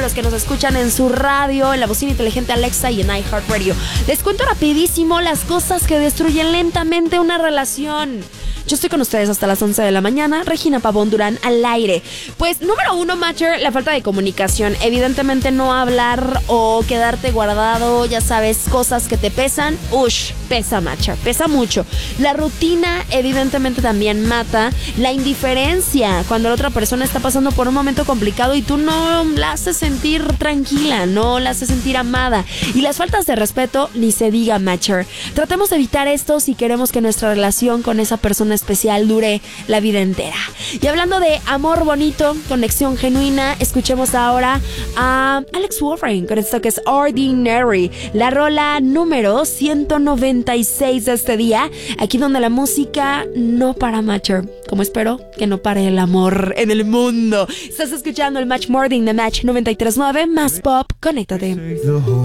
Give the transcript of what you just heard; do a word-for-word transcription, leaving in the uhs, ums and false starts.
los que nos escuchan en su radio, en la bocina inteligente Alexa y en iHeartRadio. Les cuento rapidísimo las cosas que destruyen lentamente una relación. Yo estoy con ustedes hasta las once de la mañana. Regina Pavón Durán al aire. Pues, número uno, Matcher, la falta de comunicación. Evidentemente no hablar o quedarte guardado, ya sabes, cosas que te pesan. Ush, pesa, Matcher, pesa mucho. La rutina, evidentemente, también mata. La indiferencia, cuando la otra persona está pasando por un momento complicado y tú no la haces sentir tranquila, no la haces sentir amada. Y las faltas de respeto, ni se diga, Matcher. Tratemos de evitar esto si queremos que nuestra relación con esa persona especial dure la vida entera. Y hablando de amor bonito, conexión genuina, escuchemos ahora a Alex Warren con esto que es Ordinary, la rola número ciento noventa y seis de este día, aquí donde la música no para, Matcher, como espero que no pare el amor en el mundo. Estás escuchando el Match Morning de Match noventa y tres punto nueve, más pop, conéctate.